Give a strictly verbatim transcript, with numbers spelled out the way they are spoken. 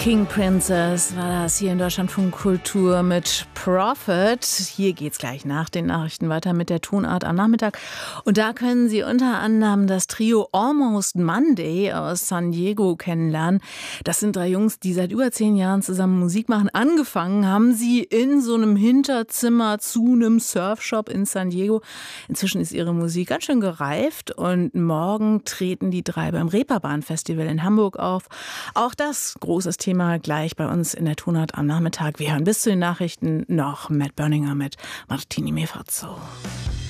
King Princess war das hier in Deutschlandfunk Kultur mit Prophet. Hier geht's gleich nach den Nachrichten weiter mit der Tonart am Nachmittag. Und da können Sie unter anderem das Trio Almost Monday aus San Diego kennenlernen. Das sind drei Jungs, die seit über zehn Jahren zusammen Musik machen. Angefangen haben sie in so einem Hinterzimmer zu einem Surfshop in San Diego. Inzwischen ist ihre Musik ganz schön gereift und morgen treten die drei beim Reeperbahn-Festival in Hamburg auf. Auch das großes Thema gleich bei uns in der Tonart am Nachmittag. Wir hören bis zu den Nachrichten noch Matt Berninger mit Martini Mefazzo.